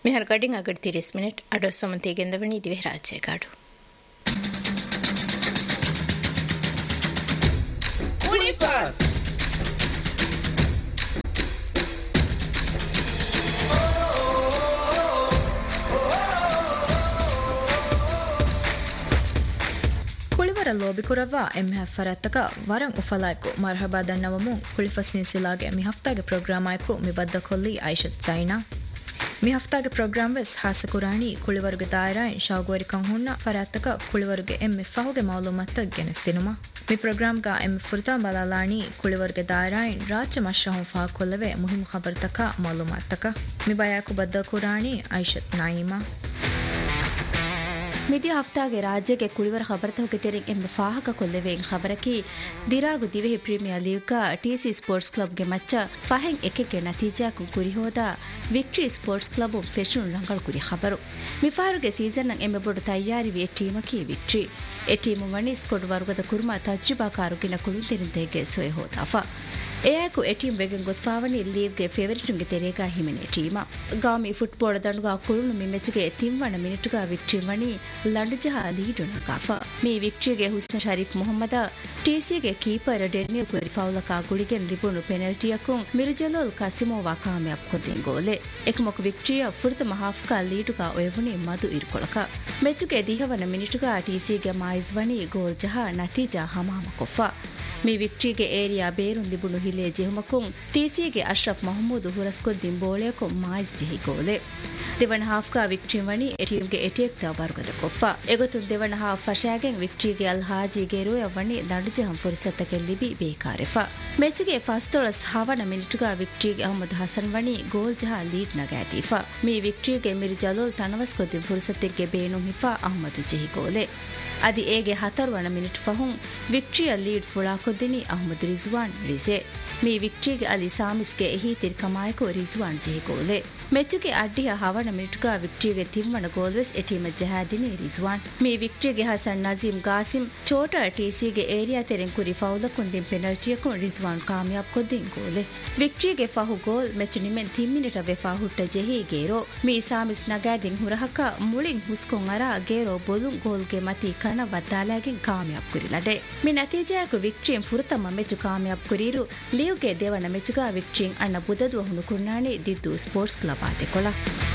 මෙහර ගඩින් අගට 30 minute අඩ සමතේ ගෙන්දවනි දිවේ රාජ්‍ය ගාඩු Unifas ಕುಳಿವರ ಲೋಬಿಕುರವ ಎಂಎಫ್ ಫರತ್ತಕ ವರಂ ಉಫಲಾಯ್ಕು ಮರ್ಹಬಾ ದನ್ನವಮು ಕುಳಿಫಸಿನ್ ಸಿಲಾಗೆ ಮಿ ಹಫ್ತಾಗೆ ಪ್ರೋಗ್ರಾಮ್ ಆಯ್ಕು ಮಿ ಬದ್ದ ಕೊಲ್ಲಿ ಐಷತ್ ಸೈನಾ ಮಿ ಹಫ್ತಾಗೆ ಪ್ರೋಗ್ರಾಮ್ ವೆಸ್ ಹಾಸಕುರಾಣಿ ಕುಳಿವರುಗೆ ದಾಯರಾಯನ್ ಶಾಗುವರಿ ಕಂಹುನ್ನ ಫರತ್ತಕ ಕುಳಿವರುಗೆ ಎಂಎಫ್ ಫಹುಗೆ ಮಾಲೂಮತ್ತ ಗೆನಸ್ತಿನುಮ ಮಿ ಪ್ರೋಗ್ರಾಮ್ ಗಾ ಎಂಎಫ್ ಫುರ್ತಾ ಬಲಾಲಾಣಿ ಕುಳಿವರುಗೆ ದಾಯರಾಯನ್ ರಾಜ್ಯ ಮಶ್ರಹುಂ ಫಾ ಕೊಲ್ಲವೆ ಮುಹಿಮ್ ಖಬರ್ತಕ ಮಾಲೂಮತ್ತಕ ಮಿ ಬಯಾಕು ಬದ್ದ ಕುರಾಣಿ ಐಷತ್ ನಾಯಿಮಾ ಮಿದಿ ಹಫ್ತಾಗೆ ರಾಜ್ಯಗೆ ಕುಳಿವರ ಖಬರತೋಗೆ ತೆರೆಗೆ ಎಂಬ ಫಾಹಕ ಕೊಲ್ಲೆವೆಂ ಖಬರಕಿ ದಿರಾಗು ದಿವೆಹಿ premier league TC sports club ಗೆ ಮಚ್ಚ ಫಹೆಂ ಎಕೆಕೆ ನತೀಜಾ ಕು ಕುರಿ ಹೋದ ವಿಕ್ಟರಿ ಸ್ಪೋರ್ಟ್ಸ್ ಕ್ಲಬ್ ಫೆಷನ್ ರಂಗಳ ಕುರಿ ಖಬರು ಮಿಫಾರುಗೆ ಸೀಸನ್ ನ ಎಂಬ ಬೊಡು ತಯಾರಿ ವಿ ಟೀಮಕಿ ವಿಕ್ಟರಿ ಎ ಟೀಮ್ ವಣಿ ಸ್ಕೋಡ್ ವರ್ಗದ ಕುರ್ಮಾ ತಜ್ರಿಬಾಕಾರುಗಿನ ಕುಳುಂತಿರಿಂತೆಗೆ ಸೊಯೆ ಹೋದಾಫಾ එයකු එටීම් වෙගෙන් ගොස් පාවනි ලීග්ගේ ෆේවරිටුන්ගේ තෙරේගා හිමිනේ ටීම ගාමි ෆුට්බෝල් දණුගා කුළුණු මිමෙච්චුගේ තිම්වන මිනිටුගා වික්ටරි වණි ලඬුජහ ලීඩුන කාෆා මේ වික්ටරිගේ හුස්න ශරීෆ් මොහම්මද ටීසීගේ කීපර් ඩෙනියල් කුරි ෆවුලකා ගුලිගෙන් ලිබුණු පෙනල්ටියකුන් මිරුජලෝල් කසිමෝවා කාමයක් කොදින් ගෝලේ එකමොක වික්ටරිය ෆුර්ත මහාෆ්කා ලීඩුගා ඔයවුනි මදු ඉරුකොලක මෙච්චුගේ දිහවන මිනිටුගා ටීසීගේ මායිස් වණි ගෝල් ජහ නතිජා හමාම කොෆා මේ වික්ටරිගේ ඒරියා බේරුන් ලිබුණු හිලේ ජෙහුමකුන් ටීසීගේ අශ්රෆ් මහමුදු හුරස්කොද්දින් බෝලයකො මායිස් ජෙහි ගෝලේ දෙවන හාෆ්කා වික්ටරි වණි එටීම්ගේ එටෙක් තවබර්ගද කොෆා එගොතුන් දෙවන half ෆෂාගෙන් වික්ටරිගේ අල් හාජීගේ රෝය වණි දඬුජහම් ෆුර්සතක ලිබි බේකාරෙෆා මෙචුගේ ෆස්තොලස් හවන මිනිටුගා වික්ටරිගේ Ahmed Hassan වණි goal ජහ lead නගෑතිෆා මේ වික්ටරිගේ මිරි ජලෝල් තනවස්කොද්දින් ෆුර්සතෙක්ගේ බේනුම් හිෆා අහමද් ජෙහි ගෝලේ අදි ඒගේ 4 වන මිනිට් ෆහුන් වික්ටරිය ලීඩ් ෆුලාකොද්දිනි අහමද් රිස්වාන් රිසේ මේ වික්ටරිගේ අලි සාමිස්ගේ එහි තිරකමායකෝ රිස්වාන් ජෙහි ගෝලේ මෙච්චුගේ අඩිය හවන මිනිටුගා වික්ටරිගේ තිම්වන ගෝල්වෙස් එටීම ජහදිනේ රිස්වාන් මේ වික්ටරිගේ Hassan නසීම් ගාසිම් චෝටා ටීසීගේ area තෙරෙන් කුරි ෆවුලකුන් දින් පෙනල්ටියකුන් Rizwan කාමියාබ් කොද්දින් ගෝලේ වික්ටරිගේ ෆහු goal මෙච්චු නිමෙන් 3 minute වෙෆා හුට්ට ජෙහි ගේරෝ මේ සාමිස් නගෑදින් හුරහක මුලින් හුස්කොන් අරා ගේරෝ බොලුන් ගෝල්ගේ මතී කන වදාලාගෙන් කාමියාබ් කුරිලඩේ මේ නතිජායක වික්ටරින් ෆුරතම මෙච්චු කාමියාබ් කුරීරු ලියුගේ දෙවන මෙච්චුගා වික්ටරින් අන්න බුදදුව හුණු කුන්නානි දිද්දු ස්පෝර්ට්ස් ಕ್ಲಬ್ ಆತೆಕೊಳ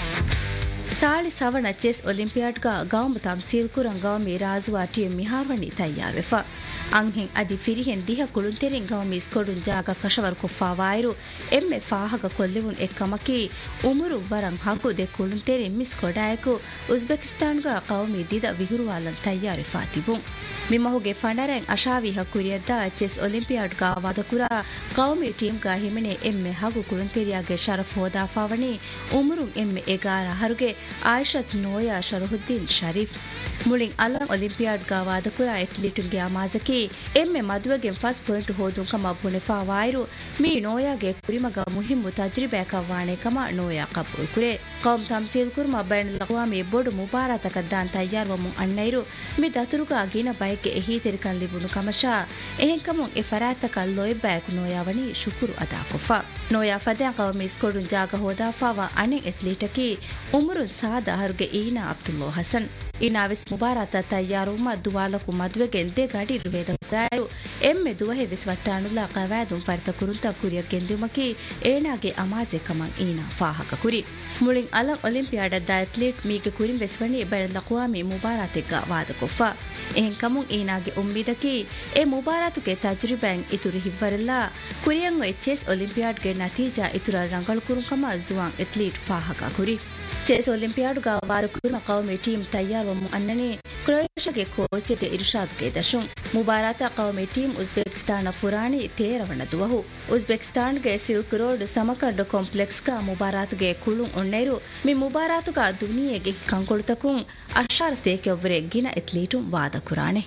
ಸಾಳಿ ಸವಣ ಚೆಸ್ ಒಲಿಂಪಿಯಾಡ್ಗಾ ಗೌಮ ತಮ್ಸೀಲ್ ಕುರಂ ಗೌಮಿ ರಾಜುವಾ ಟೀಮ್ ಮಿಹಾರ್ವಣಿ ತಯ್ಯಾವೆಫಾ ಅಂಹಿಂ ಅದಿ ಫಿರಿಹೆನ್ ದಿಹ ಕುಳುಂತೆರಿಂ ಗೌಮಿ ಸ್ಕೊಡುನ್ ಜಾಗ ಕಶವರ್ ಕುಫಾವಾಯಿರು ಎಮ್ಮೆ ಫಾಹಗ ಕೊಲ್ಲಿವುನ್ ಎಕ್ಕಮಕಿ ಉಮರು ವರಂ ಹಕು ದೆ ಕುಳುಂತೆರಿಂ ಮಿಸ್ ಕೊಡಾಯಕು ಉಜ್ಬೆಕಿಸ್ತಾನ್ಗಾ ಗೌಮಿ ದಿದ ವಿಹುರುವಾಲನ್ ತಯ್ಯಾರಿಫಾ ತಿಬುಂ මිමහුගේ ෆනරෙන් අශාවි හකුරියද්දා ಚೆಸ್ ಒಲಿಂಪಿಯಾಡ್ ಗಾ ವದಕುರ ಗೌಮಿ ಟೀಮ್ ಗಾ ಹಿಮೆನೆ ಎಮ್ಮೆ ಹಗು ಕುಳುಂತೆರಿಯಾಗೆ ಶರಫ್ ಹೋದಾಫಾವಣಿ ಉಮರುಂ ಎಮ್ಮೆ ಎಗಾರ ಹರುಗೆ ಆಯಿಷತ್ ನೋಯಾ ಶರಹುದ್ದೀನ್ ಶರೀಫ್ ಮುಳಿಂ ಅಲಂ ಒಲಿಂಪಿಯಾಡ್ ಗಾ ವದಕುರ ಎಥ್ಲೀಟುಂಗೆ ಅಮಾಜಕಿ ಎಮ್ಮೆ ಮದುವೆಗೆ ಫಸ್ಟ್ ಪಾಯಿಂಟ್ ಹೋದುಂ ಕಮ ಬುನೆಫಾ ವಾಯಿರು ಮೀ ನೋಯಾಗೆ ಕುರಿಮಗ ಮುಹಿಮ್ಮು ತಜ್ರಿಬಾಕ ವಾಣೆ ಕಮ ನೋಯಾ ಕಬೂಲ್ ಕುರೆ ಕೌಮ್ ತಮ್ಸೀಲ್ ಕುರ್ಮ ಬೈನ್ ಲಕ್ವಾಮಿ ಬೋಡು ಮುಬಾರತಕ ದಾನ್ ತಯ್ಯಾರ್ವಮು ಅನ್ನೈರು ಮಿ ದತುರುಗಾ ಗಿನ ಬೈಕ್ එහි තෙරකන් ලිබුණු කමෂා එහෙන්කමුන් එ ෆරාතක ලොයි බෑක් නොයාවනි ශුකුරු අදා කොෆා නොයා ෆදයන් කවමි ස්කොඩුන් ජාග හොදාෆාවා අනෙන් එත්ලීටකි උමරු සාදා හරුගේ ඊනා අබ්දුල්ලා හසන් ඉනාවිස් මුබාරත තයාරුම දුවාලකු මදුවගෙන් දෙ ගඩි රුවේද ගාරු එම්මෙ දුවහෙ විස් වට්ටානුලා කවෑදුම් ෆර්ත කුරුන්ත කුරිය ගෙන්දුමකි ඒනාගේ අමාජෙ කමන් ඊනා ෆාහක කුරි මුලින් අලම් ඔලිම්පියාඩ ද ඇත්ලීට් මීගේ කුරින් වෙස්වනි බෙර ලකුවාමි මුබාරතෙක් වාද කොෆා එහෙන් කමුන් ඊනාගේ උම්මිදකි ඒ මුබාරතුගේ තජ්රිබෙන් ඉතුරු හිවරලා කුරියන් එච්එස් ඔලිම්පියාඩ්ගේ නතිජා ඉතුරු රංගල් කුරුන්කම Juan athlete ෆාහක කුරි chess olympiad ಗಾವಾದ kurma ಕೌಮಿ team ತಯ್ಯಾರವಮು ಅನ್ನನೆ ಕ್ರೊಯೇಷಿಯಾಗೆ ಕೋಚ್ಗೆ ಇರ್ಷಾದ್ಗೆ ದಶುಂ ಮುಬಾರಾತ ಕೌಮಿ team Uzbekistan ಫುರಾಣಿ ತೇರವಣ ದುವಹು ಉಜ್ಬೆಕಿಸ್ತಾನ್ಗೆ silk road ಸಮಕರ್ಡ್ complex ಕಾ ಮುಬಾರಾತ್ಗೆ ಕುಳುಂ ಒಣ್ಣೆರು ಮಿ ಮುಬಾರಾತುಗ ದುನಿಯೆಗೆ ಕಂಕೊಳುತಕುಂ ಅಶಾರ್ ಸೇಕೆವ್ರೆ ಗಿನ ಎತ್ಲೀಟುಂ ವಾದ ಕುರಾಣೆ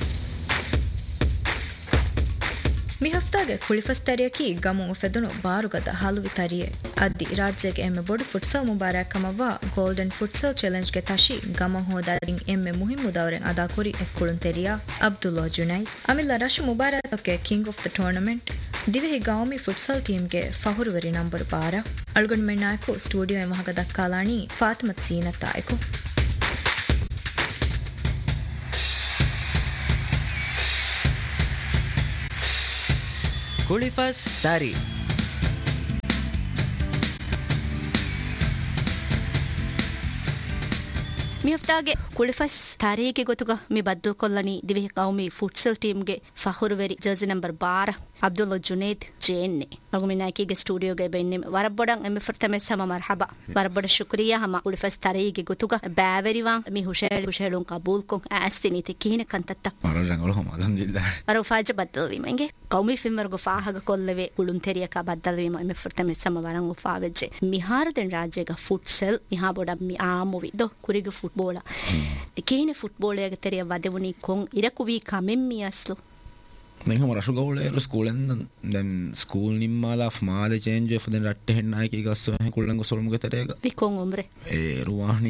ಮಿ ಹಫ್ತಾಗೆ ಕುಳಿಫಸ್ತರಿಯಕಿ ಗಮು ಫೆದುನು ಬಾರುಗದ ಹಲುವಿ ತರಿಯೆ ಅದ್ದಿ ರಾಜ್ಯಗೆ ಎಮ್ಮೆ ಬೊಡು ಫುಟ್ಸಲ್ ಮುಬಾರಕಮವ ಗೋಲ್ಡನ್ ಫುಟ್ಸಲ್ ಚಾಲೆಂಜ್ಗೆ ತಶಿ ಗಮ ಹೋದಾರಿಂ ಎಮ್ಮೆ ಮುಹಿಮ್ಮು ದೌರೆಂ ಅದಾ ಕುರಿ ಎಕ್ಕುಳುನ್ ತೆರಿಯಾ Abdullah ಜುನೈ ಅಮಿಲ್ಲ Rashu ಮುಬಾರಕಕ್ಕೆ king of the tournament ದಿವೆಹಿ GAMI ಫುಟ್ಸಾಲ್ ಟೀಮ್ಗೆ ಫಹುರುವರಿ ನಂಬರ್ 12 ಅಳ್ಗೊಂಡ್ ಮೆಣ್ಣಾಯ್ಕು ಸ್ಟುಡಿಯೋ ಎಮಹಗ ದಕ್ಕಾಲಾಣಿ ಫಾತಿಮತ್ ಸೀನತ್ ಆಯ್ಕು ಕುಳಿಫಸ್ ದಾರಿ ಮಿಫ್ತಾಗೆ ಕುಳಿಫಸ್ ತಾರೀಖಿಗೆ ಗೊತ್ತುಗ ಮಿ ಬದ್ದು ಕೊಲ್ಲನಿ ದಿವೆಹಿ ಕೌಮಿ ಫುಟ್ಸಲ್ ಟೀಮ್ಗೆ ಫಹುರುವೆರಿ ಜರ್ಸಿ ನಂಬರ್ 12 ಅಬ್ದುಲ್ಲಾ ಜುನೇದ್ ಜೇನ್ನೆ ಅಗುಮಿನಾಕಿಗೆ ಸ್ಟುಡಿಯೋಗೆ ಬೆನ್ನೆ ವರಬ್ಬಡಂ ಎಮ್ಮೆ ಫರ್ತಮೆ ಸಮ ಮರ್ಹಬಾ ವರಬ್ಬಡ ಶುಕ್ರಿಯಾ ಹಮ ಕುಳಿಫಸ್ ತಾರೀಖಿಗೆ ಗೊತ್ತುಗ ಬ್ಯಾವೆರಿವಾಂ ಮಿ ಹುಷೇಳುಂ ಕಬೂಲ್ ಕೊಂ ಆಸ್ತಿನಿ ತಿಕಿನ ಕಂತತ್ತ ವರರಂಗಳು ಹಮದಂದಿಲ್ಲ ವರ ಫಾಜ ಬದ್ದಲ್ವಿ ಮಂಗೆ ಕೌಮಿ ಫಿಮ್ಮರ್ಗು ಫಾಹಗ ಕೊಲ್ಲವೆ ಕುಳುಂತೆರಿಯಕ ಬದ್ದಲ್ವಿ ಎಮ್ಮೆ ಫರ್ತಮೆ ಸಮ ವರಂ ಫಾವೆಜ್ಜೆ ಮಿಹಾರದೆನ್ ರಾಜ್ಯಗ ಫುಟ್ಸಲ್ ಮಿಹಾ ಬೊಡ ಮಿ ಆಮುವಿ ದೊ ಕುರಿಗೆ ಫುಟ್ಬೋಲ ಕೀನೆ ಫುಟ್ಬೋಲ್ ಯಾಗ ತೆರಿಯ ವದೆವುನಿ ಕೊಂ ಇರಕುವಿ ಕಮೆಮ್ಮಿ ಅಸ್ಲು දැන් හම රසු ගවලේ ස්කූලෙන් දැන් ස්කූල් නිම්මාලා ෆමාලේ චේන්ජ් එක දැන් රට්ට හෙන්නයි කී ගස්ස කුල්ලංග සොල්මුගේ තරේක විකොන් උම්රේ ඒ රුවාහනි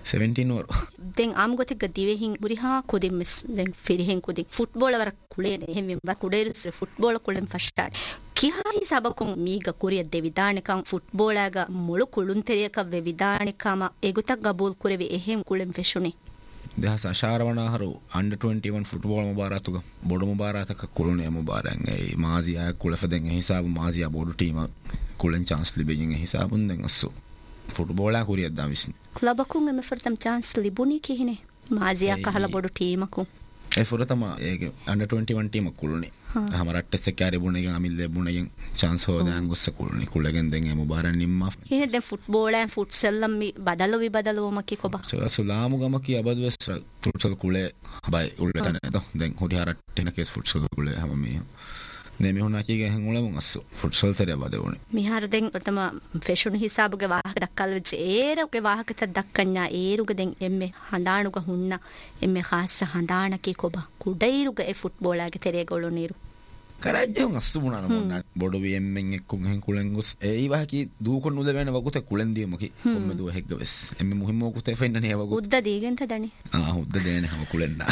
17 වර දැන් ආම් ගොතෙක් දිවෙහින් බුරිහා කොදින් මිස් දැන් ෆිරිහෙන් කොදින් ෆුට්බෝල් වර කුලේ එහෙම ව කුඩේරුස් ෆුට්බෝල් කුලෙන් ෆස්ටාඩ් කිහායි සබකොන් මීග කුරිය දෙවිදානකම් ෆුට්බෝලාග මුළු කුළුන් තෙරියක වෙවිදානකම එගුතක් ගබූල් කුරෙවි එහෙම කුලෙන් ෆෙෂුනේ දෙහස අශාරවනාහරු under 21 ෆුට්බෝල් මුබාරාතුක බොඩු මුබාරාතක කුළුනේ මුබාරන් ඒ මාසියා කුලෆදෙන් හිසාබ මාසියා බොඩු ටීම කුලෙන් chance ලිබෙන් හිසාබුන් දැන් අස්සු ෆුට්බෝලා කුරියක් දාවිස්නි ක්ලබකුන් එම ෆර්තම් chance ලිබුනි කිහිනේ මාසියා කහලා බොඩු ටීමකු ඒ ෆොරතම ඒක under 21 ටීම කුළුනේ හමරට්ට සෙකාරි බුණේගෙන් අමිල්ලේ බුණේගෙන් chance හොදාන් ගොස්ස කුළුනේ කුලගෙන් දැන් ඒ මුබාරන් නිම්මා කිහිනේ දැන් ෆුට්බෝල් and futsal මි බදලු විබදලුවම කි කොබ සලාමු ගම කි අබදවස් futsal කුලේ බයි උල්ලතන දො දැන් හොඩි හරට් එන කේස් futsal කුලේ හැම මේ නෙමෙ හොනා කීගෙන් හෙන් උලමුන් අස්සු futsal තරය බදවුනේ මිහාර දැන් ප්‍රථම ෆැෂන් හිසාබුගේ වාහක දක්කල් වෙච්ච ඒරුගේ වාහකත දක්කන්නා ඒරුගේ දැන් එම්මේ හඳානුක හුන්න එම්මේ ખાસ හඳානකේ කොබ කුඩයිරුගේ ඒ ෆුට්බෝලාගේ තරය ගොළු නීරු කරජ්ජුන් අස්සු මුණන මොන්න බොඩු විෙම්මෙන් එක්කුන් හෙන් කුලෙන් ගොස් ඒ වාහකි දූකොන් උද වෙන වගුත කුලෙන් දියමුකි කොම්මෙ දුව හෙග්ගවස් එම්මෙ මුහිම්මෝ කුතේ ෆෙන්නනේ වගු උද්ද දීගෙන් තදනේ උද්ද දෙනේ හැම කුලෙන් නා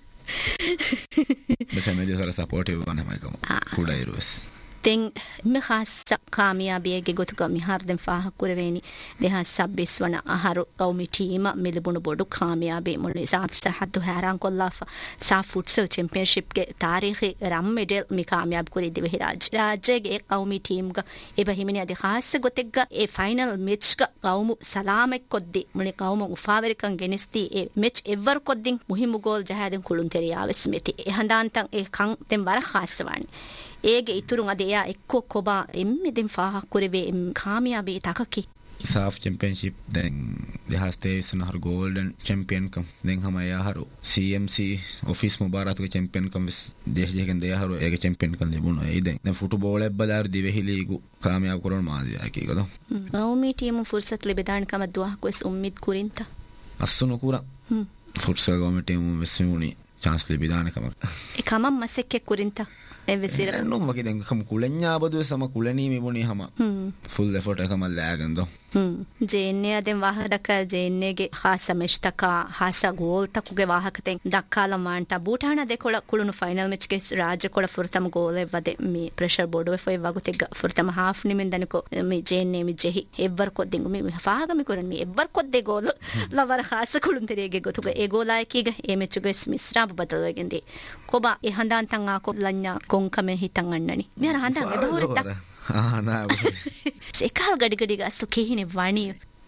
බසමෙ දෙසර සපෝටිව් වනමයිකම කුඩයිරුස් ತೆಂ ಮೆ ಖಾಸ ಕಾಮಿಯಾಬಿಯಗೆ ಗೊತ್ತುಗ ಮಿಹಾರ್ದೆನ್ ಫಾಹ ಕುರವೇನಿ ದೇಹ ಸಬ್ಬಿಸ್ವನ ಆಹಾರು ಕೌಮಿ ಟೀಮ ಮಿಲಿಬುಣು ಬೊಡು ಕಾಮಿಯಾಬಿ ಮುಳಿ ಸಾಬ್ಸ ಹದ್ದು ಹ್ಯಾರಾನ್ ಕೊಲ್ಲಾಫ ಸಾ ಫುಟ್ಸಲ್ ಚಾಂಪಿಯನ್ಶಿಪ್ ಗೆ ತಾರೀಖಿ ರಮ್ ಮೆಡಲ್ ಮಿ ಕಾಮಿಯಾಬ್ ಕುರಿ ದಿವೆ ರಾಜ್ಯಗೆ ಕೌಮಿ ಟೀಮ್ ಗ ಎಬ ಹಿಮಿನಿ ಅದಿ ಖಾಸ ಗೊತ್ತೆಗ್ಗ ಎ ಫೈನಲ್ ಮ್ಯಾಚ್ ಗ ಕೌಮು ಸಲಾಮೆಕ್ ಕೊದ್ದಿ ಮುಳಿ ಕೌಮು ಉಫಾವೆರಿಕನ್ ಗೆನಿಸ್ತಿ A match ever ಕೊದ್ದಿನ್ ಮುಹಿಮು goal ಜಹಾದೆನ್ ಕುಳುನ್ ತೆರಿಯಾವೆಸ್ ಮೆತಿ A ಹಂದಾಂತಂ A ಕಂ ತೆಂ ವರ ಖಾಸವಾಣಿ ඒගේ ඉතුරුන් අද එයා එක්කෝ කොබා එම්මෙදෙන් ෆාහක් කුරවේ කාමියාබී තකකි साफ चैंपियनशिप दें देहास्ते सनहर गोल्डन चैंपियन कम दें हम या हरो सीएमसी ऑफिस मुबारक के चैंपियन कम देश जेकन दे हरो एक चैंपियन कन लेबुन ए दें फुटबॉल बदार दिवे हिलीगु कामयाब करोन माजिया की गदो नौमी टीम फुर्सत लेबेदान कम दुआ को इस उम्मीद कुरिंता अस्सुनो कुरा फुर्सत गो टीम वेसुनी चांस लेबेदान कम ए कम मसेके कुरिंता එවෙසිර නෝ මගේ දැන් කම කුලඤ්ඤා බදුවේ සම කුලණී මෙබුනේ හම ෆුල් එෆර්ට් එකම ලෑගන්දෝ ජේන්නේ අදෙන් වාහදක ජේන්නේගේ ખાસ මෙෂ්තකා ખાસ ගෝල් තකුගේ වාහකතෙන් දක්කාල මාන්ට බූටාන දෙකොළ කුළුණු ෆයිනල් මැච් ගේ රාජ්‍ය කොළ ෆුර්තම ගෝල් එවද මේ ප්‍රෙෂර් බෝඩ් වේ ෆොයි වගුතෙක් ෆුර්තම හාෆ් නිමෙන් දනකෝ මේ ජේන්නේ මේ ජෙහි එවර් කොද්දින් මේ ෆාගම කරන් මේ එවර් කොද්දේ ගෝල් ලවර ખાસ කුළුන් තෙරේගේ ගොතුගේ ඒ ගෝලාය කීගේ ඒ මැච් ගේ මිස්රාබ බදලගෙන්දී කොබා ඒ හඳාන් තන් ආ කොල්ලඤ්ඤා කොන්කම හිතන් අන්නනි මෙහර හඳාන් එබහුරත නා ඒකල් ගඩි ගඩි ගස්සු කීනේ වණි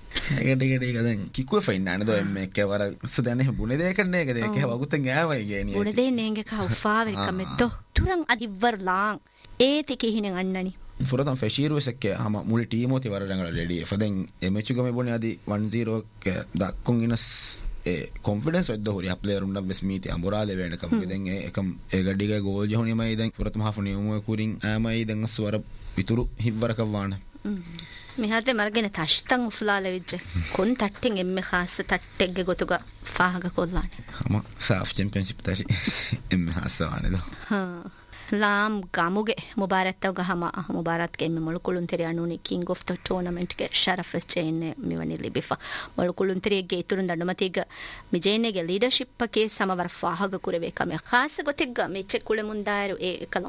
ගඩි දැන් කිකුව ෆයින්නාන දෝ එම්මේ වර සුදන්නේ බුනේ දෙකන්නේ එක දෙක වගුතෙන් ගෑවයි ගේනිය බුනේ දෙන්නේගේ කවුෆාවෙ කමෙද්දෝ තුරන් අදිවර් ලාං ඒති කීහිනේ අන්නනි ಫುರತಂ ಫೆಶೀರುವೆಸಕ್ಕೆ ಹಮ ಮುಳಿ ಟೀಮೋತಿ ವರರಂಗಳ ರೆಡಿ ಫದೆಂ ಎಮೆಚುಗಮೆ ಬೋನೆ ಅದಿ 1-0 K ದಕ್ಕೊಂಗ್ anus e confidence wedda hori player unda bes meeti amborale wena kam den ekam e gaddiga goal jehoni mai den furatum hafuni umu kurin amai den aswara ituru hivwaraka wana miharte margene tashtan uflale vijje kon tatten emme khas tattege gotuga fahaga kollane hama saf championship tashi emme hasawane do ha Lam ಗಾಮುಗೆ Mubarak ತಗ ಹಮ ಮುಬಾರಕ್ ಗೆ ಮೆ ಮೊಳಕುಳುಂತೆರಿ ಅನುನಿ king of the tournament ಗೆ Shroff chain ಮಿವನಿ ಲಿಬಿಫಾ ಮೊಳಕುಳುಂತೆರಿ ಗೆ ಇತುರುಂದ ಅನುಮತಿಗ ಮಿಜೇನೆಗೆ leadership K ಸಮವರ ಫಾಹಗ ಕುರಬೇಕ me Khasa ಗೊತಿಗ me ಚೆಕ್ಕುಳೆ ಮುಂದಾರು A ಕಲಂ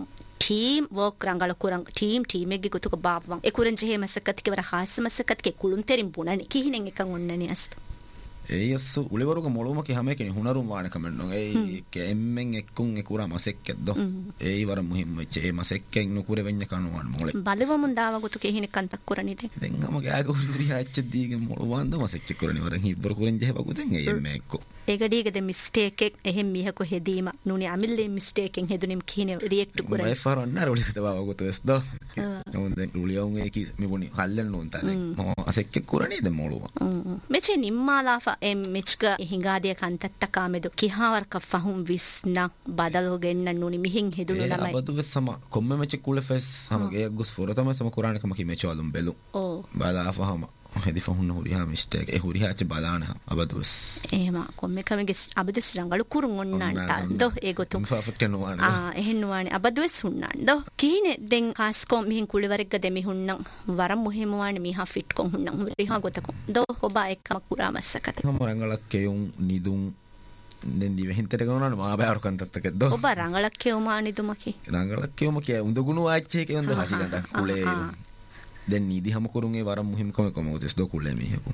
team work rangala kurang team egge gotuka baabwan e kuran jehe masakatike wara haas masakatike kulun terin bunani kihinen ekan onnani astu ඒයස්සු උලිවරුක මොළුමක හැම කෙනෙක් හුනරුම් වාන කමෙන්නෝ ඒ කෙම්මෙන් එක්කුන් ඒ කුරා මසෙක්කෙද්දෝ ඒ වර මුහිම් වෙච්ච ඒ මසෙක්කෙන් නුකුර වෙන්න කනවාන මොලේ බලවමුන් දාව ගොතු කෙහින කන්තක් කරණිද දැන් හැම ගෑග උරි ආච්ච දීගෙ මොළුවාන්ද මසෙක්ක කරණි වරන් හිබ්බර කුරෙන් ජෙහ බකුතෙන් ඒ එම්මේ එක්කෝ ඒගඩීගද මිස්ටේක් එක එහෙම් මිහක හෙදීම නුනි අමිල්ලේ මිස්ටේක් එකෙන් හෙදුනිම් කිහින රියැක්ට් කරා මයි ෆරන්න රොලිකට බව ගොතස්දෝ නෝන් දැන් උලියවුන් ඒකි මෙබුනි හල්ලන්න ඕන් තාලේ මො අසෙක්ක කරණිද මොළුවා මෙචේ නිම්මාලාෆා මෙච්ක හිඟාදිය කන්තත්තකාමෙදු කිහාවර්ක ෆහුම් විස්න බදල්ගෙන්න නුනි මිහින් හෙදුණු ළමයි අබදුව සම කොම්ම මෙච කුලෆස් හමගේ ගොස් ෆොරතම සම කුරානකම කි මෙචවලුම් බෙලු ඕ බලාෆහම හෙදි ෆහුන්න හුරිහා මිස්ටේක් ඒ හුරිහාච බලාන අබදුවස් එහෙම කොම්මකමගේ අබදස් රංගලු කුරුන් ඔන්නාන්ට දෝ ඒ ගොතුම් පර්ෆෙක්ට් නෝවාන එහෙන්නුවානේ අබදුවස් හුන්නාන් දෝ කීනේ දෙන් කාස්කොම් මිහින් කුලිවරෙක්ග දෙමි හුන්නම් වරම් මුහෙමවානේ මිහා ෆිට් කොන් හුන්නම් හුරිහා ගොතකො දෝ ඔබා එක්කම කුරාමස්සකට හම රංගලක් කෙයුම් නිදුම් දැන් දිව හින්තට ගනන මා බෑවර කන්තත්තකද ඔබ රංගලක් කෙවුමා නිදුමකි රංගලක් කෙවුම කිය උඳගුණ වාච්චේ කෙවුන්ද හසිලට කුලේ දැන් නීදි හැම කරුන්ගේ වරම් මුහිම්කම කොමෝදස් දෝ කුලේ මිහෙපු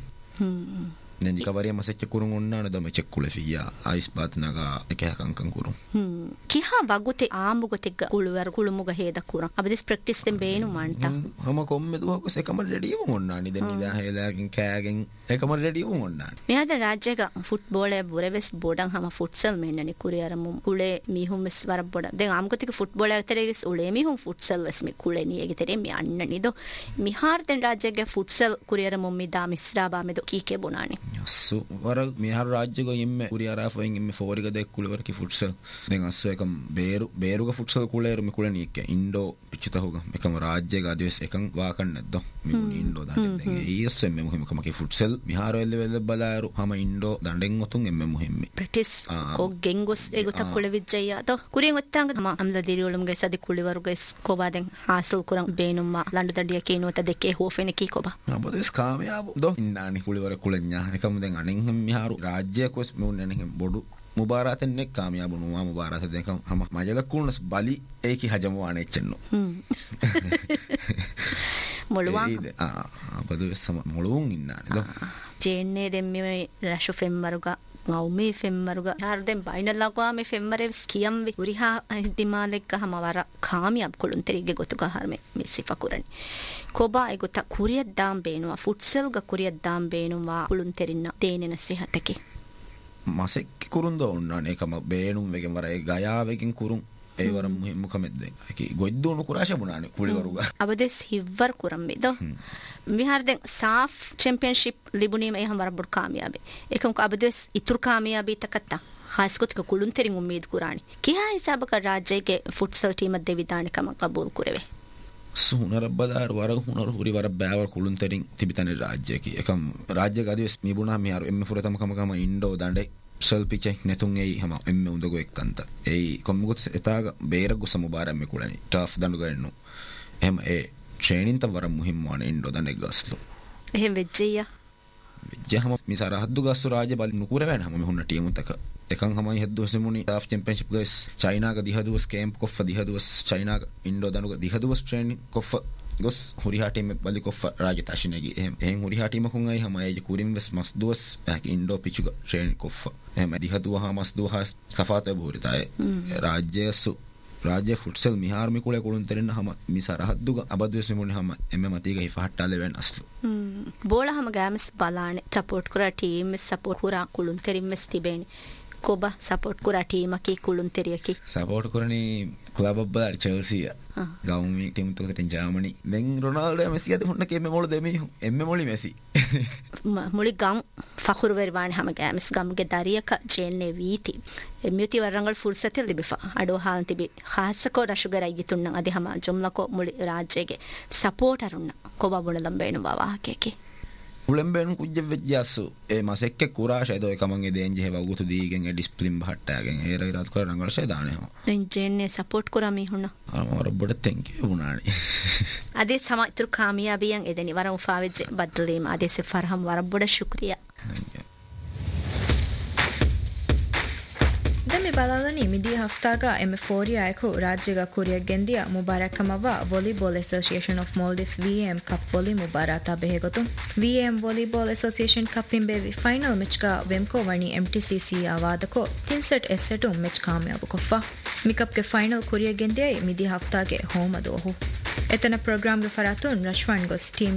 දැන් කවරිය මසෙච්ච කුරුන් ඔන්නාන දම චෙක් කුලේ ෆියා අයිස් බාත් නගා එකහකංකන් කුරුන් කිහා වගුතේ ආඹුගතෙක් කුළුවර කුළුමුග හේද කුරන් අපදිස් ප්‍රැක්ටිස් දෙන් බේනු මන්ට හම කොම්මෙ දුවකස් එකම රෙඩියම ඔන්නානි දැන් නිදා හේලාකින් කෑගෙන් එකම රෙඩියම ඔන්නානි මෙහද රාජ්‍යක ෆුට්බෝලේ බුරෙවස් බෝඩන් හම ෆුට්සල් මෙන්නනි කුරියරමු කුලේ මිහුම්ස් වර බෝඩ දැන් ආම්ගතික ෆුට්බෝලේ තරෙස් උලේ මිහුම් ෆුට්සල් වස් මි කුලේ නියගේ තරේ මි අන්නනි දෝ මිහාර් දැන් රාජ්‍යක ෆුට්සල් කුරියරමු මි දා මිස්රාබා මෙදෝ කීකේ බොනානි සු වර මිහාර රාජ්‍යක ඉම්මේ කුරියරාෆෙන් ඉම්මේ ෆෝරික දෙක් කුලවර කි ෆුට්සල් දැන් අස්සෝ එකම් බේරුග ෆුට්සල් කුලේරු මි කුලේ නියක ඉන්ඩෝ පිච්චත හොග එකම රාජ්‍යක අදිවස් එකම් වාකන් නැද්දෝ මි ඉන්ඩෝ දාන්න දැන් ඊයස් එම්මේ මුහිම කි ෆුට්සල් මිහාර වෙල්ල බලාරු හම ඉන්ඩෝ දඬෙන් ඔතුන් එම්මේ මුහිම්මි ප්‍රැක්ටිස් කො ගෙන්ගොස් ඒගොත කුල විජ්ජය තෝ කුරියන් ඔත්තාංග තම අම්ල දිරිවලුම් ගේ සදි කුලිවරුගේ කොබාදෙන් හාසල් කුරන් බේනුම්මා ලණ්ඩ දඩිය කේනොත දෙකේ හොෆෙන කී කොබා අබදස් කාමයාබ දෝ ඉන්නානි කුලිවර කුලඤ්ඤා එකම දැන් අනෙන් මිහාරු රාජ්‍ය කොස් මුන්නනේ බොඩු මුබාරාතෙන් නෙක් කාමයාබ නුවා මුබාරාත දෙකම හම මජල කුල්නස් බලි ඒකි හජම වානේ එච්චන්නෝ මොළුවා අබදස් සම මොළුන් ඉන්නානි දෝ ජේන්නේ දෙම්මේ රෂු ෆෙම්මරුග ngaume femmaruga harden bainalaga me femmare skiyam vi uriha dimalekka hamawara kaamiyab kulunterige gotuga harme misifa kurani koba egota kuriyad dam beenuwa futsal ga kuriyad dam beenuwa kulunterinna teenena sihatake masek kurundo onnane ekama beenum wegen wara e gaya wegen kurun ඒ වර මුකමෙද්දෙන් අකි ගොයිද්දෝනු කුරාෂබුනානේ කුලිවරුග අබදෙස් හිව්වර කුරම්මේ දෝ විහාරදෙන් සාෆ් championship ලිබුනීම එහම් වරබුඩ් කාමියාබේ එකම් අබදෙස් ඉතුරු කාමියාබී තකත්තා ખાસකොතික කුළුන්තරින් උම්මීද් කුරානි කිහා හිසාබක රාජ්‍යයේ ෆුට්සල් ටීම දෙවිදානිකම කබූල් කුරවේ සුනර බදාර වර හුනර හුරි වර බෑවර කුළුන්තරින් තිබිතනේ රාජ්‍යකි එකම් රාජ්‍ය ගදිස් මිබුනා මිහාරු එම්ම ෆුරතම කම indoor දඬේ සල්පිචේ නැතුන් ඒ හැම එම්මෙ උඳගෝ එක්කන්ත ඒ කොම්මුගොත් එතාග බේරගු සමුබාරම් මෙ කුලනි tough දඬු ගන්නු එහෙම ඒ ට්‍රේනින් තම වර මුහිම් වන ඉන්ඩෝ දඬේ ගස්ලු එහෙම වෙජ්ජිය වෙජ්ජහම මිසාර හද්දු ගස්සු රාජ්‍ය බල නුකුර වෙන හැම මෙ හුන්න ටීම් උතක එකන් හමයි හද්දු සෙමුනි ටෆ් චැම්පියන්ෂිප් ගස් චයිනාග දිහදුවස් කැම්ප් කොෆ දිහදුවස් චයිනාග ඉන්ඩෝ දඬු දිහදුවස් ට්‍රේනින් කොෆ ගොස් හුරිහා ටීම් බලි කොෆ රාජ්‍ය තාෂිනේගි එහෙන් හුරිහා ටීම කුන් අය හැම අය කුරින් වෙස් මස් දුවස් පැක් ඉන්ඩෝ පිචුග ට්‍රේනින් කොෆ එහෙම දිහදුවා මස් දුවා සෆාත බෝරිතයි රාජ්‍ය ෆුට්සල් මිහාර මි කුලේ කුළුන්තරින් හැම මිසාර හද්දුග අබදුස් මෙමුනි හැම එම්මෙ මතීග හිෆහට්ටාලේ වෙන අස්ලු බෝල හැම ගෑමස් බලානේ සපෝට් කරා ටීම් සපෝට් කරා කුළුන්තරින් මෙස් තිබේනි කොබ සපෝට් කරා ටීම කි කුළුන්තරියකි support කරනි club bar චෙල්සි ගවුමි team තුකට Germany දැන් රොනාල්ඩෝ මෙසි අද හොන්න කෙම්මෙ මොළ දෙමි එම්මෙ මොළි මෙසි මුලි ගම් ෆඛුර් වෙරවාන හැම ගෑමස් ගම්ගේ දරියක ජේන්නේ වීති එම්යුති වරංගල් ෆුල්සත ලිබිෆා අඩෝ හාන් තිබි ખાસකෝ රෂුගරයි ගිතුන්න අද හැම ජොම්ලකෝ මුලි රාජ්‍යගේ සපෝට් අරුන්න කොබ බොනලම් බේන බවාකේකි උලෙම්බෙන් කුජ්ජ වෙජ්ජාසු ඒ මාසෙක්ක කුරාෂ එදෝ එකමන්ගේ දෙන්ජ හේව උගුතු දීගෙන් ඒ ඩිස්ප්ලින් බහට්ටාගෙන් ඒ රයිරත් කර රංගල ෂේදානේ හො දැන් ජේන්නේ සපෝට් කරා මි හුණා අර බොඩ තැන්ක් යූ වුණානේ අදේ සමයිතුරු කාමියාබියන් එදෙනි වරම් ෆාවෙජ් බද්දලීම අදේ සෆර්හම් වර බොඩ ශුක්‍රියා demi balalani midi haftaga M4 ayku rajyaga kuriya gendiya mubarakamawa Volleyball Association of Maldives VM Cup volley mubarata behegotun VM Volleyball Association Cup in bevi final match ga Wemco wani MTCC avadako 3 set S set match kamyabu koffa mikap ke final kuriya gendiya midi haftage home adohu etana program ge faratun Rashwan gos team